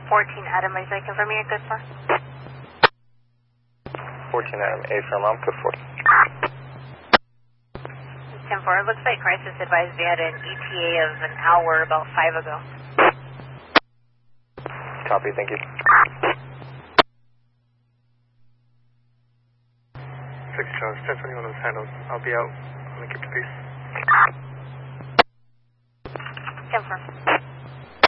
14 Adam, is that confirming you're good for? 14 Adam, A firm, I'm good for. 10-4, it looks like crisis advised we had an ETA of an hour about 5 ago. Copy, thank you. 6 Charles, 1021 was handled. I'll be out. I'm going to keep the peace. 10-4.